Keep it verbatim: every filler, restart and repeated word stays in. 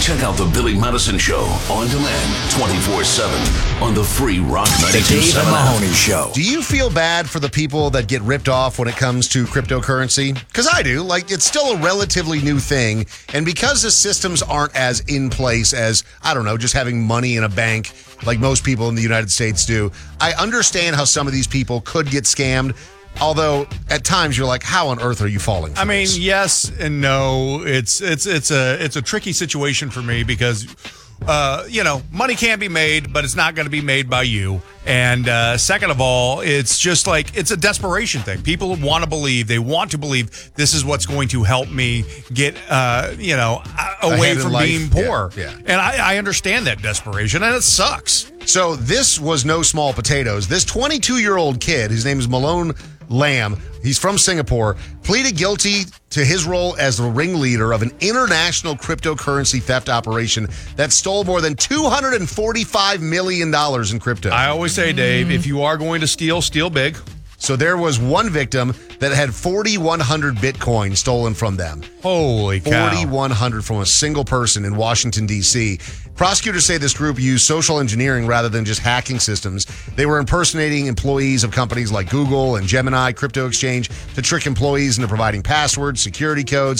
Check out the Billy Madison Show on demand twenty-four seven on the free Rock The ninety-two point Dave seven and app. Mahoney Show. Do you feel bad for the people that get ripped off when it comes to cryptocurrency? Because I do. Like, it's still a relatively new thing. And because the systems aren't as in place as, I don't know, just having money in a bank like most people in the United States do, I understand how some of these people could get scammed. Although at times you're like, how on earth are you falling for I mean, this? yes and no. It's it's it's a it's a tricky situation for me because uh, you know, money can be made, but it's not going to be made by you. And uh, second of all, it's just like it's a desperation thing. People want to believe, they want to believe this is what's going to help me get uh, you know, away Ahead in from life. being poor. Yeah, yeah. And I, I understand that desperation, and it sucks. So this was no small potatoes. This twenty-two-year-old kid, his name is Malone Lam, he's from Singapore, pleaded guilty to his role as the ringleader of an international cryptocurrency theft operation that stole more than two hundred forty-five million dollars in crypto. I always say, Dave, if you are going to steal, steal big. So there was one victim that had forty-one hundred Bitcoin stolen from them. Holy cow. forty-one hundred from a single person in Washington, D C Prosecutors say this group used social engineering rather than just hacking systems. They were impersonating employees of companies like Google and Gemini Crypto Exchange to trick employees into providing passwords, security codes,